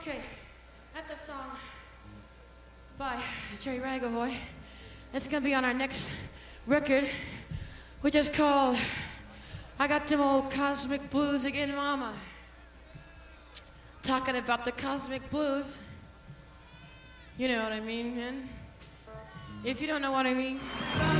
Okay, that's a song by Jerry Ragavoy. It's gonna be on our next record, which is called I Got Them Old Cosmic Blues Again, Mama. Talking about the cosmic blues. You know what I mean, man? If you don't know what I mean.